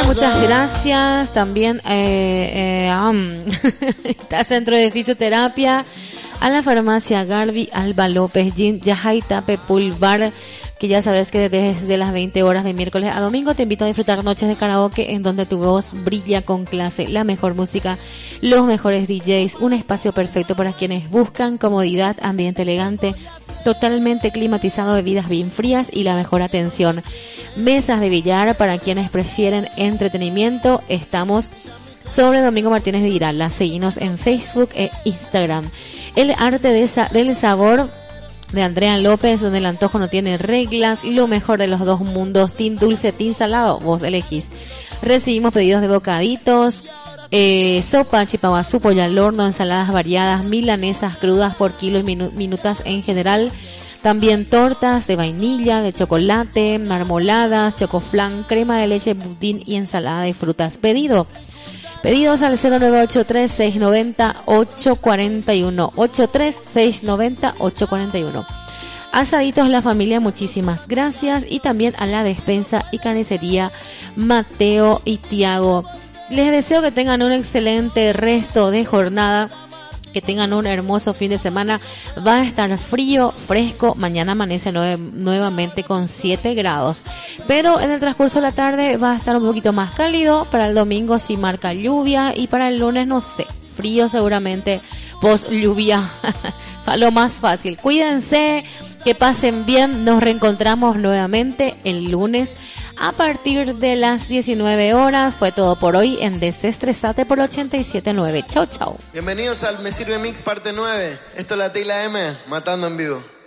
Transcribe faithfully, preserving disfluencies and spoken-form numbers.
muchas gracias. También eh, eh, um, está Centro de Fisioterapia, a la farmacia Garbi, Alba López, Gin, Yajay, Tape, Pool Bar, que ya sabes que desde las veinte horas de miércoles a domingo te invito a disfrutar noches de karaoke en donde tu voz brilla con clase, la mejor música, los mejores D Js, un espacio perfecto para quienes buscan comodidad, ambiente elegante, totalmente climatizado, bebidas bien frías y la mejor atención. Mesas de billar para quienes prefieren entretenimiento. Estamos sobre Domingo Martínez de Irala. Seguinos en Facebook e Instagram. El arte de esa, del sabor de Andrea López, donde el antojo no tiene reglas, lo mejor de los dos mundos, tin dulce, tin salado, vos elegís. Recibimos pedidos de bocaditos, eh, sopa, chipaguazú, pollo al horno, ensaladas variadas, milanesas crudas por kilo y minu- minutas en general. También tortas de vainilla, de chocolate, marmoladas, chocoflan, crema de leche, budín y ensalada de frutas. Pedido. Pedidos al cero nueve ocho tres, seis nueve cero, ocho cuatro uno, ocho tres seis nueve cero, ocho cuatro uno. Asaditos La Familia, muchísimas gracias. Y también a la despensa y carnicería Mateo y Tiago. Les deseo que tengan un excelente resto de jornada, que tengan un hermoso fin de semana. Va a estar frío, fresco. Mañana amanece nueve, nuevamente con siete grados. Pero en el transcurso de la tarde va a estar un poquito más cálido. Para el domingo sí marca lluvia. Y para el lunes no sé, frío seguramente, post lluvia. A lo más fácil. Cuídense, que pasen bien. Nos reencontramos nuevamente el lunes a partir de las diecinueve horas. Fue todo por hoy en Desestresate por ochenta y siete punto nueve. Chau, chau. Bienvenidos al Me Sirve Mix parte nueve. Esto es la T y la M, matando en vivo.